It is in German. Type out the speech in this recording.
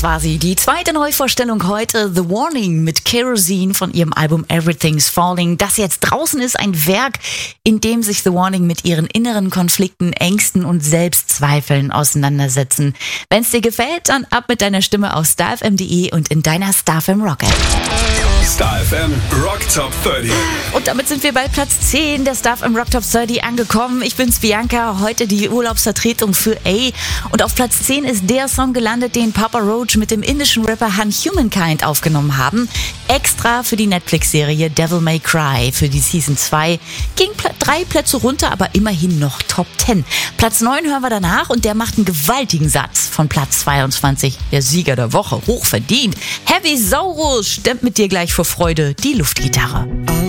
war sie. Die zweite Neuvorstellung heute, The Warning mit Kerosene von ihrem Album Everything's Falling. Das jetzt draußen ist ein Werk, in dem sich The Warning mit ihren inneren Konflikten, Ängsten und Selbstzweifeln auseinandersetzen. Wenn es dir gefällt, dann ab mit deiner Stimme auf starfm.de und in deiner StarFM Rock-App. StarFM Rock Top 30. Und damit sind wir bei Platz 10 der StarFM Rock Top 30 angekommen. Ich bin's Bianca, heute die Urlaubsvertretung für A. Und auf Platz 10 ist der Song gelandet, den Papa Roach mit dem indischen Rapper Han Humankind aufgenommen haben. Extra für die Netflix-Serie Devil May Cry für die Season 2. Ging 3 Plätze runter, aber immerhin noch Top 10. Platz 9 hören wir danach und der macht einen gewaltigen Satz von Platz 22. Der Sieger der Woche, hochverdient. Heavy Saurus stemmt mit dir gleich vor Freude die Luftgitarre.